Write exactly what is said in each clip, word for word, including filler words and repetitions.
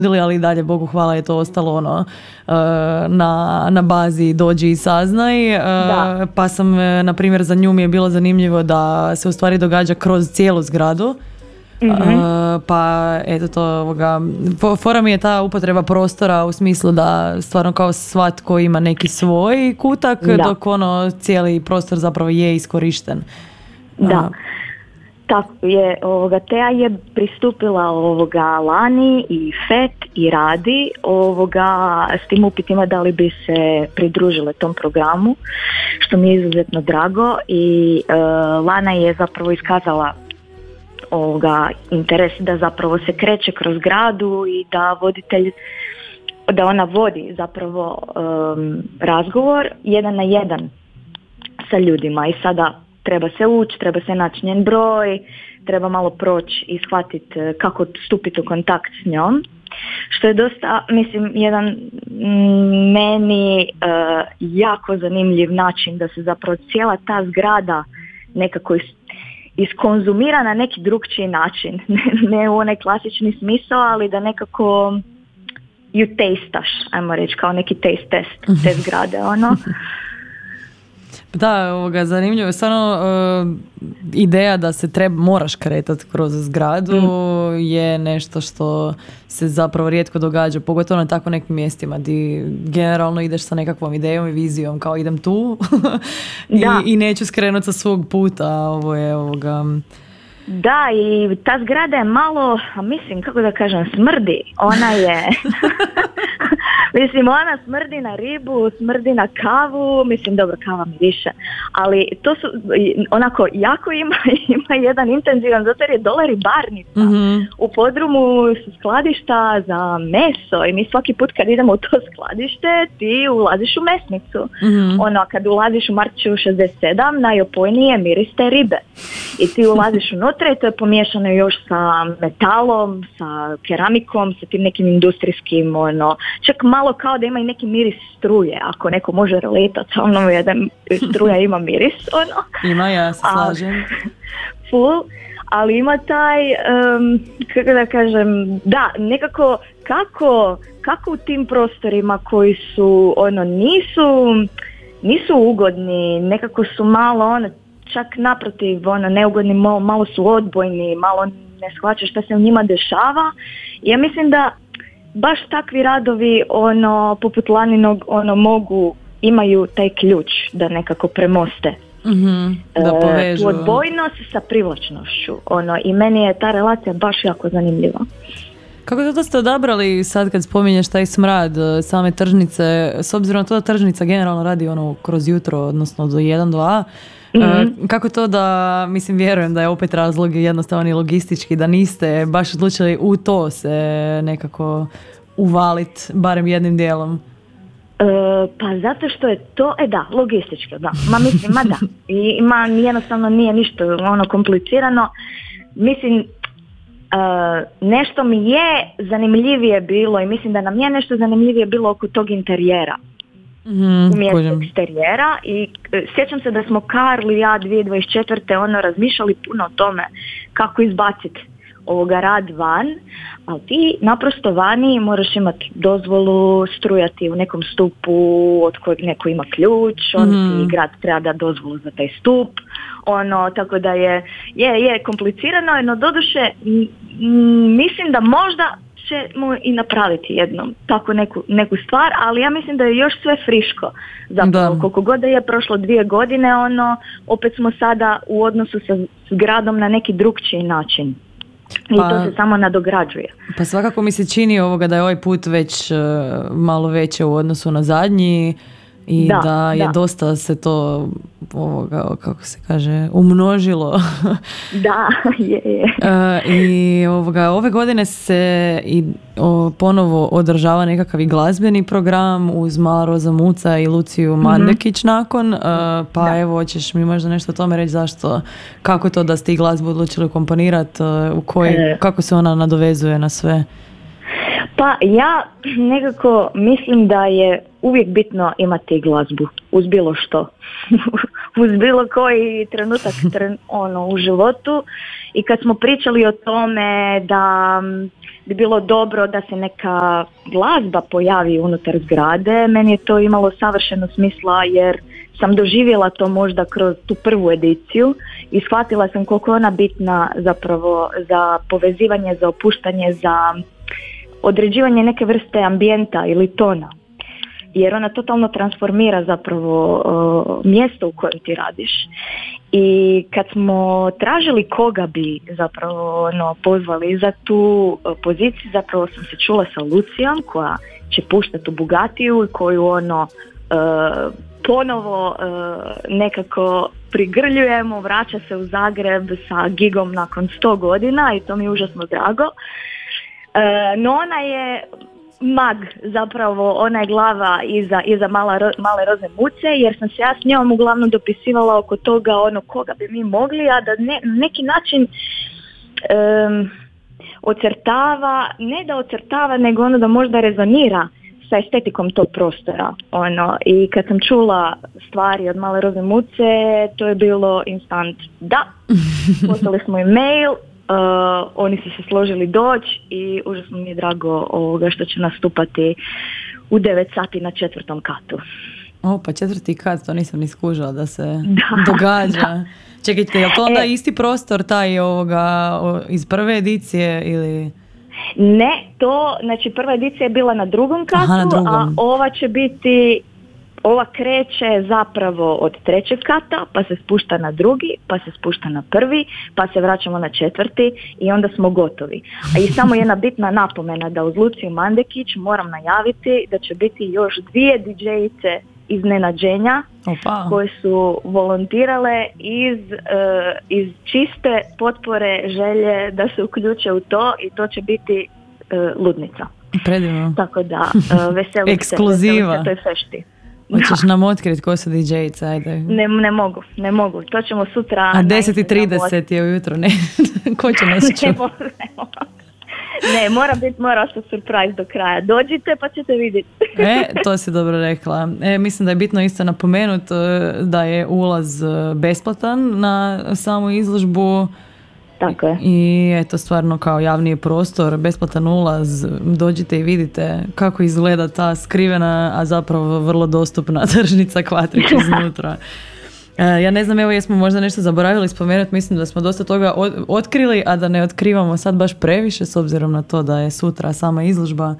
ali dalje, Bogu hvala, je to ostalo ono na, na bazi dođi i saznaj. Da. Pa sam, na primjer, za nju mi je bilo zanimljivo da se u stvari događa kroz cijelu zgradu. Mm-hmm. Uh, pa eto to ovoga, fora mi je ta upotreba prostora u smislu da stvarno kao svatko ima neki svoj kutak, da. Dok ono cijeli prostor zapravo je iskorišten. Da. Uh. Tako je, ovoga, Teja je pristupila ovoga lani i fet i radi ovoga s tim upitima da li bi se pridružile tom programu, što mi je izuzetno drago i uh, Lana je zapravo iskazala ovoga interes da zapravo se kreće kroz gradu i da voditelj, da ona vodi zapravo um, razgovor jedan na jedan sa ljudima i sada treba se ući, treba se naći njen broj, treba malo proći i shvatiti kako stupiti u kontakt s njom. Što je dosta, mislim, jedan meni uh, jako zanimljiv način da se zapravo cijela ta zgrada nekako is, iskonzumira na neki drugčiji način. Ne u onaj klasični smisao, ali da nekako ju testaš, ajmo reći, kao neki taste test te zgrade, ono. Da, ovoga, zanimljivo je stvarno uh, ideja da se treba, moraš kretati kroz zgradu mm. je nešto što se zapravo rijetko događa, pogotovo na tako nekim mjestima gdje generalno ideš sa nekakvom idejom i vizijom kao idem tu I, i neću skrenuti sa svog puta. Ovo je ovoga... Da, i ta zgrada je malo, mislim, kako da kažem, smrdi. Ona je... Mislim, ona smrdi na ribu, smrdi na kavu, mislim, dobro, kava mi više, ali to su, onako, jako ima, ima jedan intenzivan, zato jer je dole ribarnica. Mm-hmm. U podrumu su skladišta za meso i mi svaki put kad idemo u to skladište, ti ulaziš u mesnicu. Mm-hmm. Ono, kad ulaziš u Martićevu šezdeset sedam, najopojnije miris te ribe. I ti ulaziš unutra i to je pomiješano još sa metalom, sa keramikom, sa tim nekim industrijskim, ono, čak malo kao da ima i neki miris struje, ako neko može reletati, ono je da struja ima miris, ono. Ima, ja se slažem. Full, ali ima taj, um, kako da kažem, da, nekako, kako, kako u tim prostorima koji su, ono, nisu, nisu ugodni, nekako su malo, ono, čak naprotiv, ono, neugodni, malo, malo su odbojni, malo ne shvaćaš šta se u njima dešava. Ja mislim da baš takvi radovi, ono, poput Laninog, ono, mogu, imaju taj ključ da nekako premoste mm-hmm, da povežu. Tu odbojnost sa privlačnošću, ono, i meni je ta relacija baš jako zanimljiva. Kako to da ste odabrali sad kad spominješ taj smrad same tržnice, s obzirom na to da tržnica generalno radi ono kroz jutro, odnosno do jedan, dva, mm-hmm. kako to da, mislim, vjerujem da je opet razlog jednostavan i logistički, da niste baš odlučili u to se nekako uvaliti, barem jednim dijelom? E, pa zato što je to, e da, logistički, da, ma mislim, ma da, i ma jednostavno nije ništa ono komplicirano, mislim, Uh, nešto mi je zanimljivije bilo i mislim da nam je nešto zanimljivije bilo oko tog interijera. Mm, umjesto eksterijera i e, sjećam se da smo Karl i ja dvije tisuće dvadeset četvrte ono razmišljali puno o tome kako izbaciti ovoga rad van, ali ti naprosto vani moraš imati dozvolu, strujati u nekom stupu od kojeg neko ima ključ, on mm. ti grad treba da dozvolu za taj stup, ono, tako da je, je, je komplicirano, no doduše m, m, mislim da možda ćemo i napraviti jednom tako neku, neku stvar, ali ja mislim da je još sve friško. Zapravo, da. Koliko god da je prošlo dvije godine, ono, opet smo sada u odnosu sa zgradom na neki drugčiji način. I pa, to se samo nadograđuje. Pa svakako mi se čini ovoga da je ovaj put već uh, malo veće u odnosu na zadnji i da, da je da. dosta se to ovoga, kako se kaže, umnožilo. Da, je, je. Uh, I ovoga, ove godine se i o, ponovo održava nekakav i glazbeni program uz Maroza Muca i Luciju Mandekić mm-hmm. nakon, uh, pa da. evo, hoćeš mi možda nešto o tome reći zašto, kako to da ste i glazbu odlučili komponirati, uh, u koji, e. kako se ona nadovezuje na sve? Pa ja nekako mislim da je uvijek bitno imati glazbu uz bilo što, uz bilo koji trenutak tren, ono, u životu. I kad smo pričali o tome da bi bilo dobro da se neka glazba pojavi unutar zgrade. Meni je to imalo savršeno smisla jer sam doživjela to možda kroz tu prvu ediciju i shvatila sam koliko je ona bitna zapravo za povezivanje, za opuštanje, za određivanje neke vrste ambijenta ili tona. Jer ona totalno transformira zapravo uh, mjesto u kojem ti radiš. I kad smo tražili koga bi zapravo no, pozvali za tu uh, poziciju, zapravo sam se čula sa Lucijom koja će puštati u Bugatiju i koju ono uh, ponovo uh, nekako prigrljujemo, vraća se u Zagreb sa gigom nakon sto godina i to mi je užasno drago. Uh, no ona je mag, zapravo ona je glava iza, iza mala, male Rozne Muce, jer sam se ja s njom uglavnom dopisivala oko toga ono koga bi mi mogli, a da ne, neki način um, ocrtava, ne da ocrtava, nego ono da možda rezonira sa estetikom tog prostora. Ono, i kad sam čula stvari od male Rozne Muce, to je bilo instant da. Poslali smo im mail, Uh, oni su se složili doći i užasno mi je drago ovoga što će nastupati u devet sati na četvrtom katu. O, pa četvrti kat, to nisam ni skužila da se da, događa. Da. Čekajte, je li to onda e, isti prostor taj ovoga iz prve edicije ili... Ne, to, znači prva edicija je bila na drugom katu, Aha, na drugom. A ova će biti... Ova kreće zapravo od trećeg kata, pa se spušta na drugi, pa se spušta na prvi, pa se vraćamo na četvrti i onda smo gotovi. A i samo jedna bitna napomena da uz Luciju Mandekić moram najaviti da će biti još dvije didžejice iznenađenja Opa. koje su volontirale iz, uh, iz čiste potpore želje da se uključe u to i to će biti uh, ludnica. Predivno. Tako da uh, veselim se. Ekskluziva. Se toj fešti. Hoćeš nam otkriti ko su didžejice, ajde. Ne, ne mogu, ne mogu. To ćemo sutra... A deset i trideset je ujutro, ne? Ko će nas čuti? Ne, ne, ne, mora biti, mora ostati surprise do kraja. Dođite pa ćete vidjeti. E, to si dobro rekla. E, mislim da je bitno isto napomenuti da je ulaz besplatan na samu izložbu. Tako je. I eto, stvarno kao javni je prostor, besplatan ulaz, dođite i vidite kako izgleda ta skrivena, a zapravo vrlo dostupna tržnica Kvatrić iznutra. E, ja ne znam, evo jesmo možda nešto zaboravili spomenuti, mislim da smo dosta toga od, otkrili, a da ne otkrivamo sad baš previše s obzirom na to da je sutra sama izložba.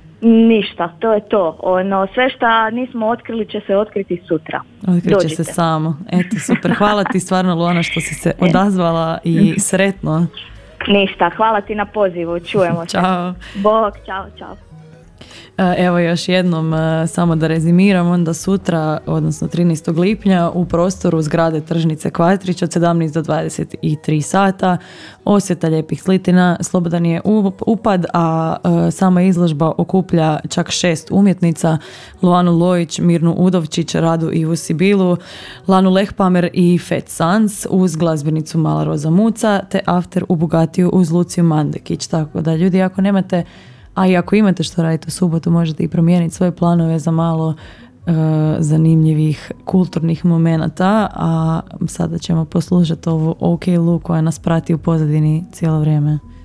Ništa, to je to. Ono, sve što nismo otkrili će se otkriti sutra. Otkriće se samo. Eto, super. Hvala ti stvarno, Luana, što si se odazvala i sretno. Ništa, hvala ti na pozivu. Čujemo se. Ćao. Bog, čao, čao. Evo još jednom samo da rezimiram, onda sutra, odnosno trinaestog lipnja u prostoru zgrade Tržnice Kvatrić od sedamnaest do dvadeset tri sata, osveta lijepih slitina, slobodan je upad, a sama izložba okuplja čak šest umjetnica: Luanu Lojić, Mirnu Udovčić, Radu Ivu Sibilu, Lanu Lehpamer i Fat Sans uz glazbenicu Mala Roza Muca, te after u Bugatiju uz Luciju Mandekić. Tako da ljudi, ako nemate A i ako imate što raditi u subotu, možete i promijeniti svoje planove za malo e, zanimljivih kulturnih momenata, a sada ćemo poslušati ovu OK Lu koja nas prati u pozadini cijelo vrijeme.